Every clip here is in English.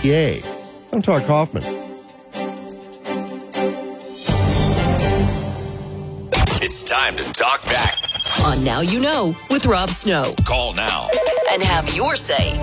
WPA. I'm Todd Kaufman. It's time to talk back on Now You Know with Rob Snow. Call now and have your say.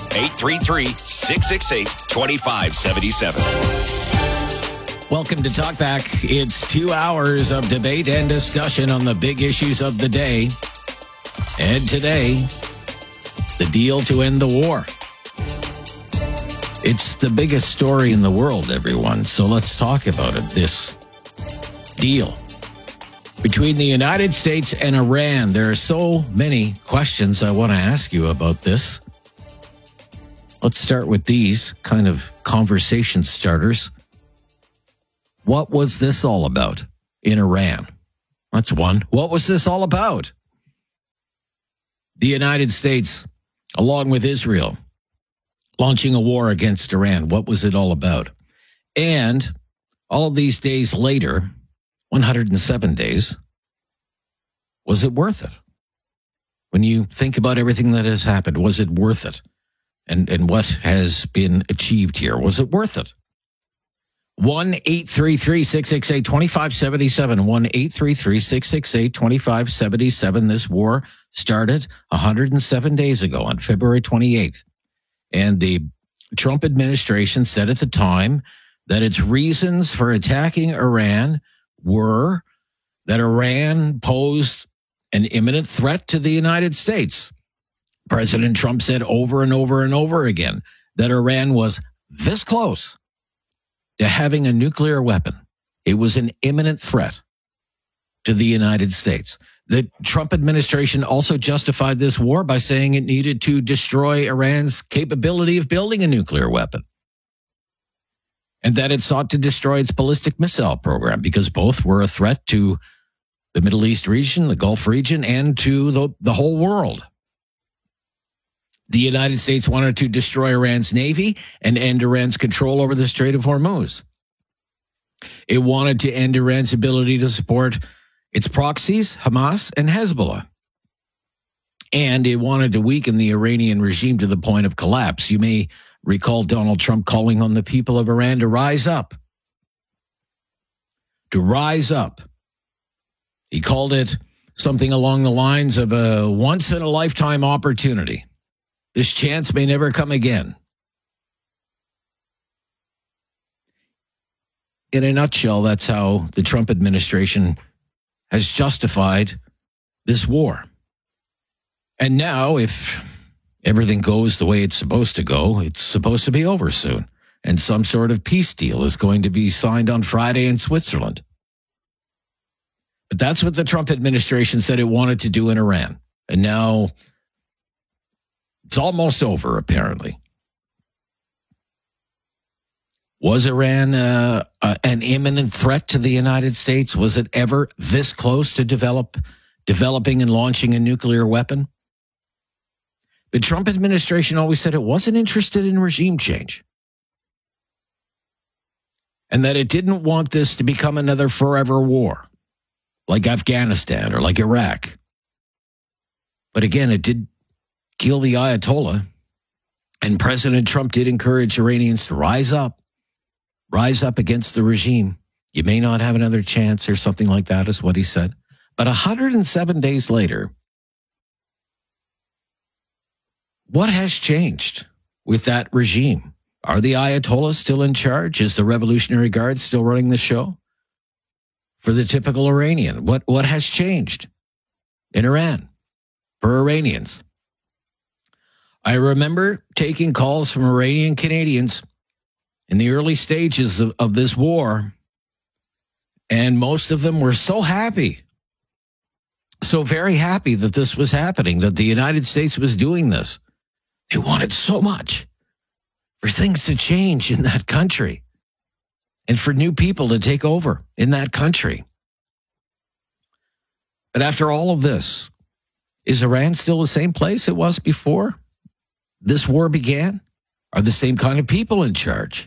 1-833-668-2577. Welcome to Talk Back. It's 2 hours of debate and discussion on the big issues of the day. And today, the deal to end the war. It's the biggest story in the world, everyone. So let's talk about it. This deal between the United States and Iran. There are so many questions I want to ask you about this. Let's start with these kind of conversation starters. What was this all about in Iran? That's one. What was this all about? The United States, along with Israel, launching a war against Iran. What was it all about? And all of these days later, 107 days, was it worth it? When you think about everything that has happened, was it worth it? And what has been achieved here? Was it worth it? 1-833-668-2577. 1-833-668-2577. This war started 107 days ago on February 28th. And the Trump administration said at the time that its reasons for attacking Iran were that Iran posed an imminent threat to the United States. President Trump said over and over and over again that Iran was this close to having a nuclear weapon. It was an imminent threat to the United States. The Trump administration also justified this war by saying it needed to destroy Iran's capability of building a nuclear weapon, and that it sought to destroy its ballistic missile program because both were a threat to the Middle East region, the Gulf region, and to the whole world. The United States wanted to destroy Iran's navy and end Iran's control over the Strait of Hormuz. It wanted to end Iran's ability to support its proxies, Hamas and Hezbollah. And it wanted to weaken the Iranian regime to the point of collapse. You may recall Donald Trump calling on the people of Iran to rise up. To rise up. He called it something along the lines of a once-in-a-lifetime opportunity. This chance may never come again. In a nutshell, that's how the Trump administration has justified this war. And now, if everything goes the way it's supposed to go, it's supposed to be over soon. And some sort of peace deal is going to be signed on Friday in Switzerland. But that's what the Trump administration said it wanted to do in Iran. And now it's almost over, apparently. Was Iran an imminent threat to the United States? Was it ever this close to developing and launching a nuclear weapon? The Trump administration always said it wasn't interested in regime change, and that it didn't want this to become another forever war like Afghanistan or like Iraq. But again, it did kill the Ayatollah, and President Trump did encourage Iranians to rise up against the regime. You may not have another chance or something like that is what he said. But 107 days later, what has changed with that regime? Are the Ayatollahs still in charge? Is the Revolutionary Guard still running the show? For the typical Iranian, what has changed in Iran for Iranians? I remember taking calls from Iranian Canadians in the early stages of this war, and most of them were so happy, so very happy that this was happening, that the United States was doing this. They wanted so much for things to change in that country and for new people to take over in that country. But after all of this, is Iran still the same place it was before this war began? Are the same kind of people in charge?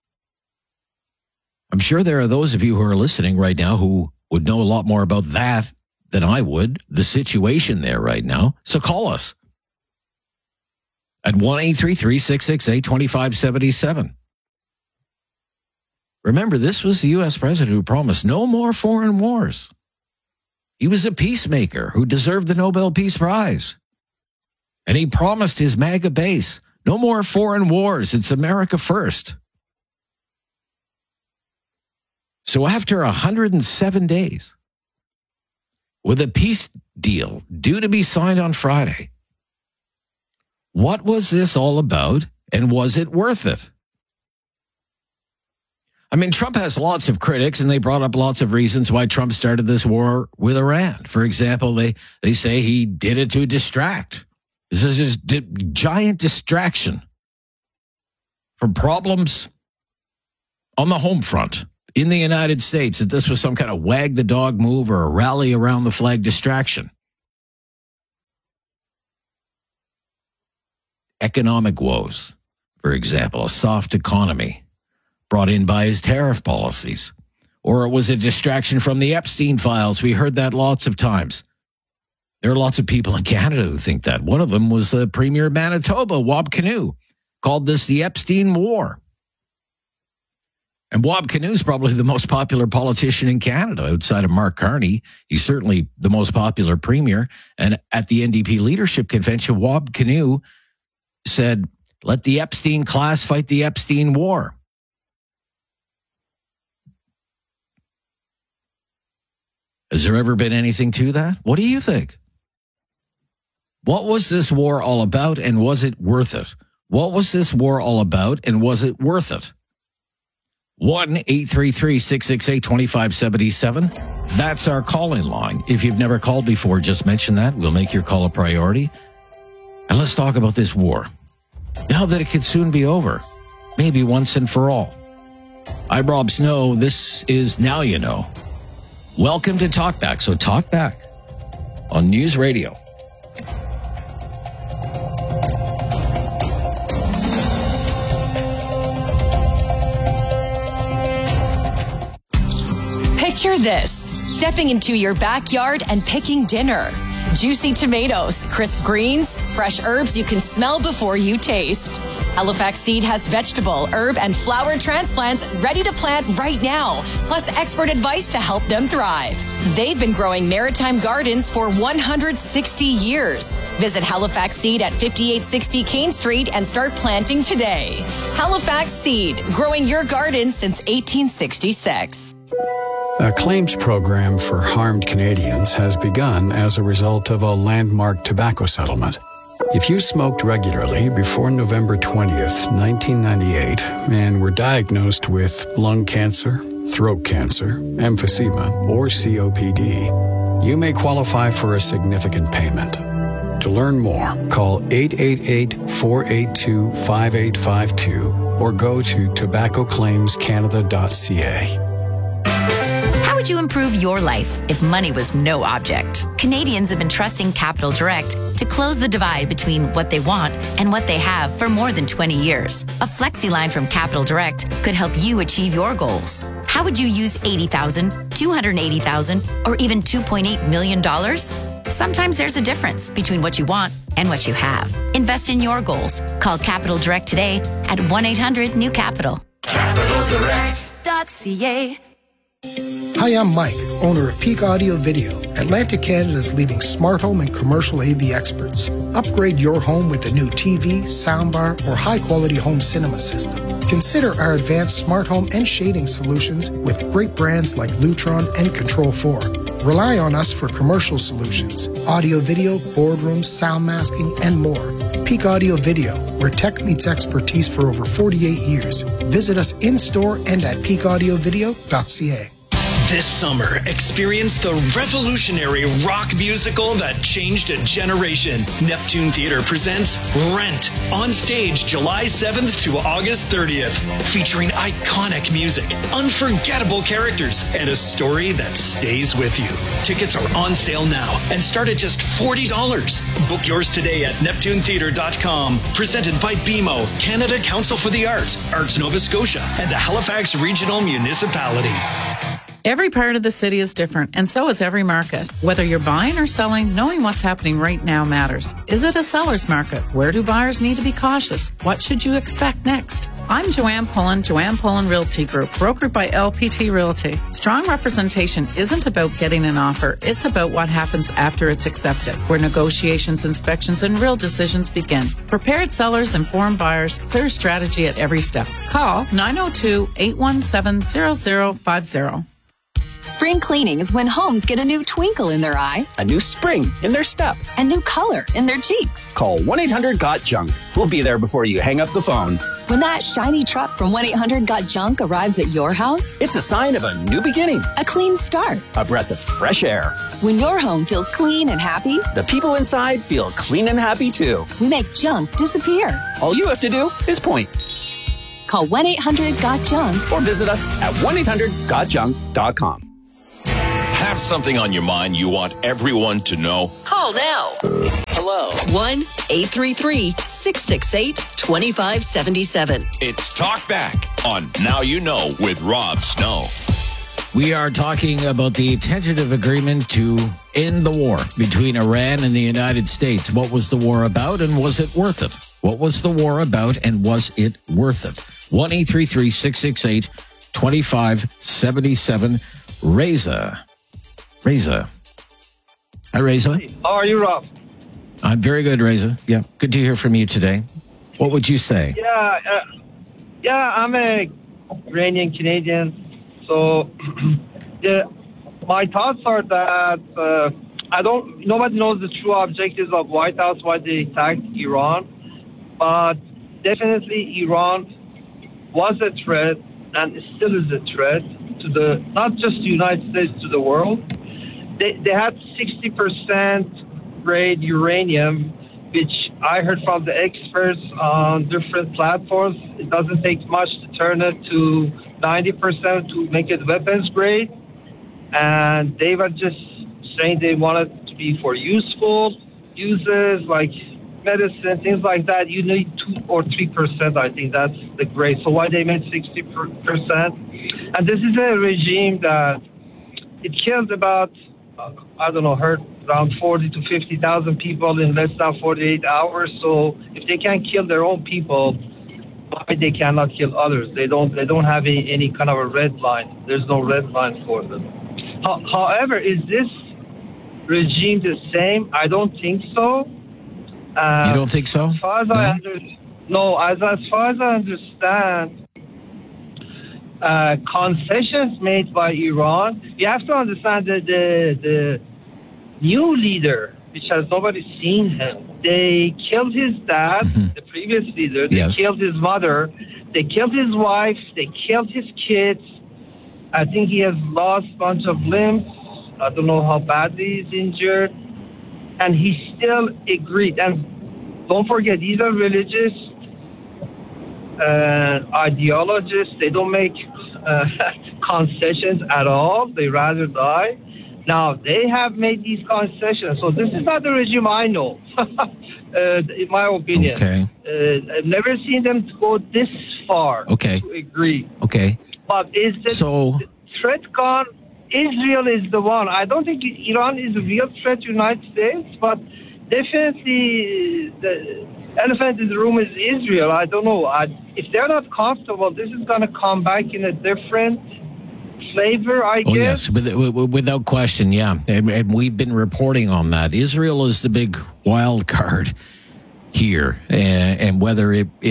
I'm sure there are those of you who are listening right now who would know a lot more about that than I would, the situation there right now. So call us. at 1-833-668-2577. Remember, this was the U.S. president who promised no more foreign wars. He was a peacemaker who deserved the Nobel Peace Prize. And he promised his MAGA base, no more foreign wars. It's America first. So after 107 days, with a peace deal due to be signed on Friday, what was this all about, and was it worth it? I mean, Trump has lots of critics, and they brought up lots of reasons why Trump started this war with Iran. For example, they say he did it to distract. This is just giant distraction from problems on the home front in the United States, that this was some kind of wag the dog move or a rally around the flag distraction. Economic woes, for example, a soft economy brought in by his tariff policies. Or it was a distraction from the Epstein files. We heard that lots of times. There are lots of people in Canada who think that. One of them was the Premier of Manitoba, Wab Kinew, called this the Epstein War. And Wab Kinew is probably the most popular politician in Canada outside of Mark Carney. He's certainly the most popular premier. And at the NDP leadership convention, Wab Kinew said, let the Epstein class fight the Epstein war. Has there ever been anything to that? What do you think? What was this war all about, and was it worth it? What was this war all about, and was it worth it? 1-833-668-2577. That's our call-in line. If you've never called before, just mention that. We'll make your call a priority. And let's talk about this war. Now that it could soon be over. Maybe once and for all. I'm Rob Snow. This is Now You Know. Welcome to Talkback. So talk back on News Radio. Picture this, stepping into your backyard and picking dinner. Juicy tomatoes, crisp greens, fresh herbs you can smell before you taste. Halifax Seed has vegetable, herb, and flower transplants ready to plant right now, plus expert advice to help them thrive. They've been growing maritime gardens for 160 years. Visit Halifax Seed at 5860 Kane Street and start planting today. Halifax Seed, growing your garden since 1866. A claims program for harmed Canadians has begun as a result of a landmark tobacco settlement. If you smoked regularly before November 20th, 1998, and were diagnosed with lung cancer, throat cancer, emphysema, or COPD, you may qualify for a significant payment. To learn more, call 888-482-5852 or go to tobaccoclaimscanada.ca. How would you improve your life if money was no object? Canadians have been trusting Capital Direct to close the divide between what they want and what they have for more than 20 years. A flexi line from Capital Direct could help you achieve your goals. How would you use $80,000, $280,000, or even $2.8 million? Sometimes there's a difference between what you want and what you have. Invest in your goals. Call Capital Direct today at 1-800-NEW-CAPITAL. CapitalDirect.ca. Hi, I'm Mike, owner of Peak Audio Video, Atlantic Canada's leading smart home and commercial AV experts. Upgrade your home with a new TV, soundbar, or high-quality home cinema system. Consider our advanced smart home and shading solutions with great brands like Lutron and Control4. Rely on us for commercial solutions, audio video, boardrooms, sound masking, and more. Peak Audio Video, where tech meets expertise for over 48 years. Visit us in-store and at peakaudiovideo.ca. This summer, experience the revolutionary rock musical that changed a generation. Neptune Theatre presents Rent on stage July 7th to August 30th, featuring iconic music, unforgettable characters, and a story that stays with you. Tickets are on sale now and start at just $40. Book yours today at neptunetheatre.com. Presented by BMO, Canada Council for the Arts, Arts Nova Scotia, and the Halifax Regional Municipality. Every part of the city is different, and so is every market. Whether you're buying or selling, knowing what's happening right now matters. Is it a seller's market? Where do buyers need to be cautious? What should you expect next? I'm Joanne Pullen, Joanne Pullen Realty Group, brokered by LPT Realty. Strong representation isn't about getting an offer. It's about what happens after it's accepted, where negotiations, inspections, and real decisions begin. Prepared sellers, informed buyers, clear strategy at every step. Call 902-817-0050. Spring cleaning is when homes get a new twinkle in their eye, a new spring in their step, a new color in their cheeks. Call 1-800-GOT-JUNK. We'll be there before you hang up the phone. When that shiny truck from 1-800-GOT-JUNK arrives at your house, it's a sign of a new beginning, a clean start, a breath of fresh air. When your home feels clean and happy, the people inside feel clean and happy too. We make junk disappear. All you have to do is point. Call 1-800-GOT-JUNK or visit us at 1-800-GOTJUNK.com. Have something on your mind you want everyone to know? Call now. Hello. 1-833-668-2577. It's Talk Back on Now You Know with Rob Snow. We are talking about the tentative agreement to end the war between Iran and the United States. What was the war about, and was it worth it? What was the war about, and was it worth it? 1-833-668-2577. Reza. Hi, Reza. How are you, Rob? I'm very good, Reza. Yeah, good to hear from you today. What would you say? I'm a Iranian Canadian. So my thoughts are that nobody knows the true objectives of White House, why they attacked Iran. But definitely Iran was a threat and still is a threat to not just the United States, to the world. They had 60% grade uranium, which I heard from the experts on different platforms. It doesn't take much to turn it to 90% to make it weapons grade. And they were just saying they wanted it to be for useful uses like medicine, things like that. You need 2 or 3%. I think that's the grade. So why they made 60%? And this is a regime that it killed about, hurt around 40 to 50,000 people in less than 48 hours. So if they can't kill their own people, why they cannot kill others? They don't have any kind of a red line. There's no red line for them. However, is this regime the same? I don't think so. You don't think so? As far as I understand, concessions made by Iran. You have to understand that the new leader, which has nobody seen him, they killed his dad, the previous leader. They killed his mother. They killed his wife. They killed his kids. I think he has lost a bunch of limbs. I don't know how badly he's injured. And he still agreed. And don't forget, these are religious ideologists. They don't make concessions at all. They rather die. Now, they have made these concessions. So this is not the regime I know, in my opinion. Okay. I've never seen them go this far to agree. Okay. But is the threat gone? Israel is the one. I don't think Iran is a real threat to the United States, but definitely the elephant in the room is Israel. I don't know. If they're not comfortable, this is going to come back in a different flavor, I guess. Oh, yes, without question, yeah. And we've been reporting on that. Israel is the big wild card here, and whether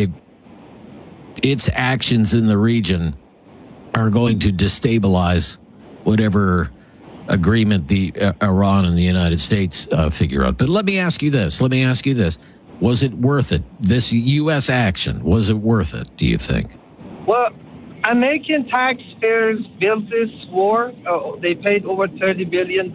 its actions in the region are going to destabilize whatever agreement the Iran and the United States figure out. But let me ask you this. Was it worth it? This U.S. action, was it worth it, do you think? Well, American taxpayers built this war. They paid over $30 billion.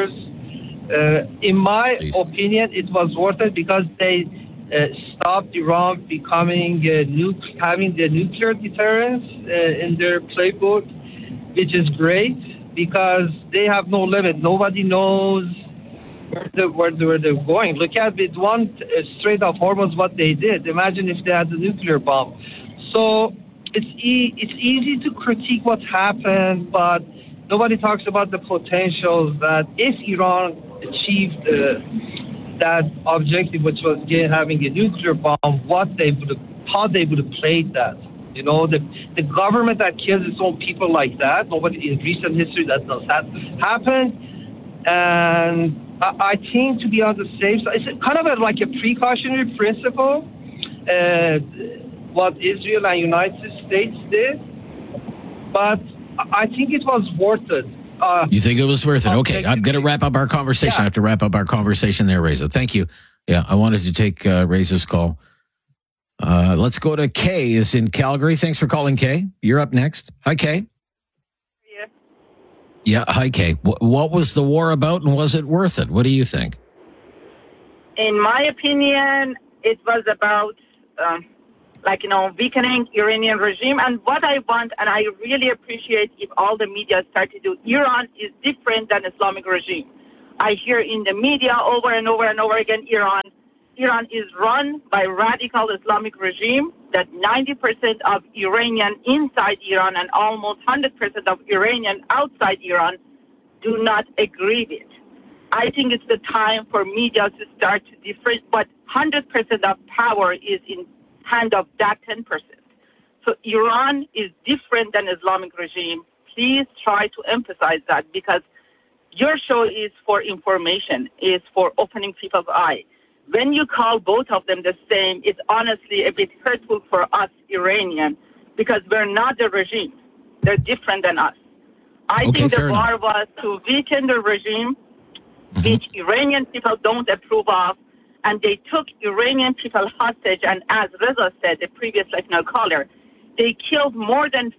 In my opinion, it was worth it because they stopped Iran becoming having the nuclear deterrence in their playbook, which is great because they have no limit. Nobody knows where they're going. Look at it, one Strait of Hormuz, what they did. Imagine if they had the nuclear bomb. So it's easy to critique what happened, but nobody talks about the potentials that if Iran achieved that objective, which was having a nuclear bomb, how they would have played that. You know, the government that kills its own people like that, nobody in recent history that does that happen. And I think, to be on the safe side, it's kind of like a precautionary principle, what Israel and United States did. But I think it was worth it. You think it was worth it? Okay, I'm going to wrap up our conversation. I have to wrap up our conversation there, Reza. Thank you. Yeah, I wanted to take Reza's call. Let's go to Kay is in Calgary. Thanks for calling, Kay. You're up next. Hi, Kay. Yeah, hi, Kay. What was the war about, and was it worth it? What do you think? In my opinion, it was about, weakening Iranian regime. And what I want, and I really appreciate if all the media start to do, Iran is different than Islamic regime. I hear in the media over and over and over again, Iran is run by radical Islamic regime, that 90% of Iranian inside Iran and almost 100% of Iranian outside Iran do not agree with. I think it's the time for media to start to differentiate, but 100% of power is in hand of that 10%. So Iran is different than Islamic regime. Please try to emphasize that, because your show is for information, is for opening people's eyes. When you call both of them the same, it's honestly a bit hurtful for us Iranian, because we're not the regime. They're different than us. I think the war was to weaken the regime, which Iranian people don't approve of, and they took Iranian people hostage. And as Reza said, the previous caller, they killed more than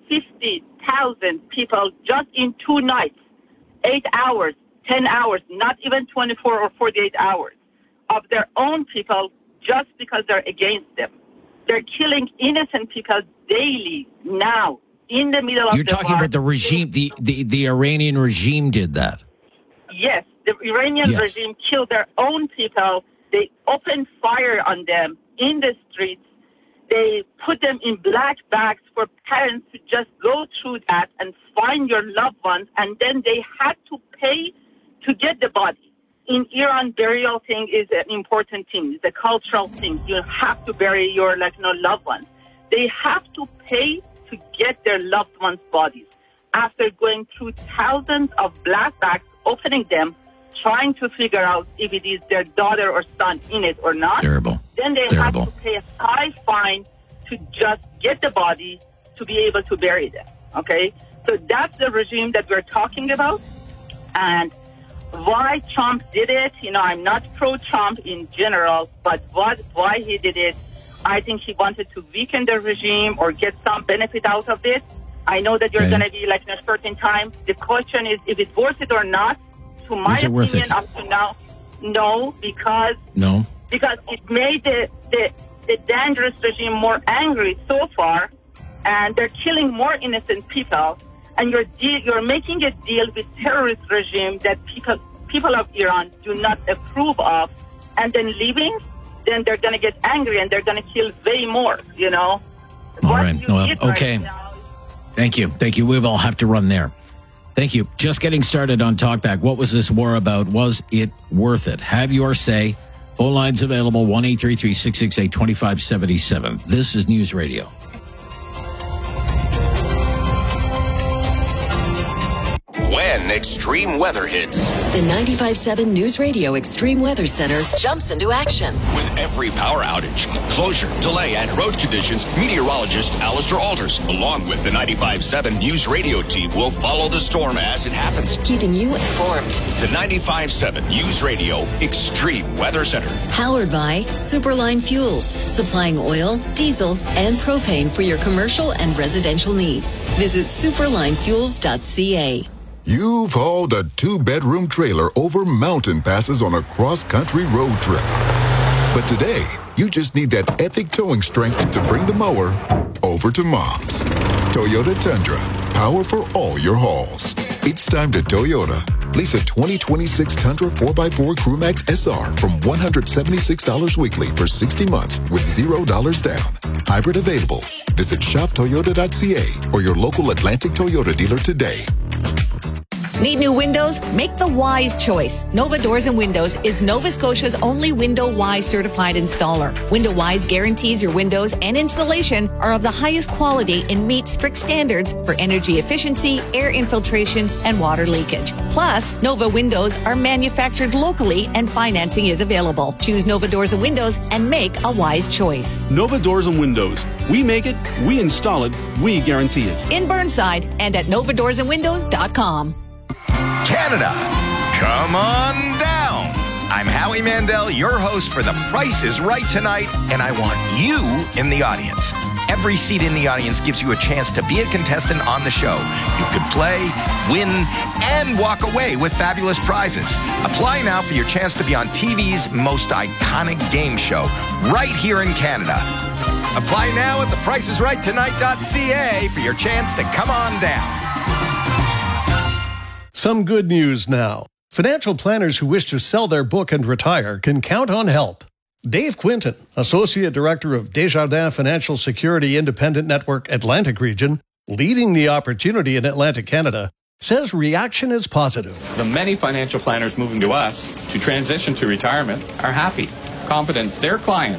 50,000 people just in 2 nights, 8 hours, 10 hours, not even 24 or 48 hours. Of their own people, just because they're against them. They're killing innocent people daily now in the middle of the war. You're talking about the regime, the Iranian regime did that. Yes, the Iranian regime killed their own people. They opened fire on them in the streets. They put them in black bags for parents to just go through that and find your loved ones, and then they had to pay to get the body. In Iran, burial thing is an important thing. It's a cultural thing. You have to bury your loved ones. They have to pay to get their loved ones' bodies. After going through thousands of black bags, opening them, trying to figure out if it is their daughter or son in it or not. Terrible. Then they have to pay a high fine to just get the body to be able to bury them. Okay? So that's the regime that we're talking about. And why Trump did it, I'm not pro-Trump in general, but why he did it, I think he wanted to weaken the regime or get some benefit out of it. I know that you're going to be in a certain time. The question is if it's worth it or not. To my opinion, up to now, no, because it made the dangerous regime more angry so far, and they're killing more innocent people. And you're making a deal with terrorist regime that people of Iran do not approve of, and then leaving, then they're going to get angry and they're going to kill way more, All right. Okay. Thank you. We will have to run there. Thank you. Just getting started on Talkback. What was this war about? Was it worth it? Have your say. Phone lines available, 1-833-668-2577. This is News Radio. When extreme weather hits, the 95.7 News Radio Extreme Weather Center jumps into action. With every power outage, closure, delay, and road conditions, meteorologist Alistair Alters, along with the 95.7 News Radio team, will follow the storm as it happens, keeping you informed. The 95.7 News Radio Extreme Weather Center. Powered by Superline Fuels, supplying oil, diesel, and propane for your commercial and residential needs. Visit superlinefuels.ca. You've hauled a 2-bedroom trailer over mountain passes on a cross-country road trip. But today, you just need that epic towing strength to bring the mower over to Mom's. Toyota Tundra, power for all your hauls. It's time to Toyota. Lease a 2026 Tundra 4x4 Crewmax SR from $176 weekly for 60 months with $0 down. Hybrid available. Visit shoptoyota.ca or your local Atlantic Toyota dealer today. Need new windows? Make the wise choice. Nova Doors and Windows is Nova Scotia's only Window Wise certified installer. Window Wise guarantees your windows and installation are of the highest quality and meet strict standards for energy efficiency, air infiltration, and water leakage. Plus, Nova Windows are manufactured locally and financing is available. Choose Nova Doors and Windows and make a wise choice. Nova Doors and Windows. We make it, we install it, we guarantee it. In Burnside and at novadoorsandwindows.com. Canada, come on down. I'm Howie Mandel, your host for The Price is Right tonight, and I want you in the audience. Every seat in the audience gives you a chance to be a contestant on the show. You could play, win, and walk away with fabulous prizes. Apply now for your chance to be on TV's most iconic game show, right here in Canada. Apply now at thepriceisrighttonight.ca for your chance to come on down. Some good news now. Financial planners who wish to sell their book and retire can count on help. Dave Quinton, Associate Director of Desjardins Financial Security Independent Network Atlantic Region, leading the opportunity in Atlantic Canada, says reaction is positive. The many financial planners moving to us to transition to retirement are happy, confident their clients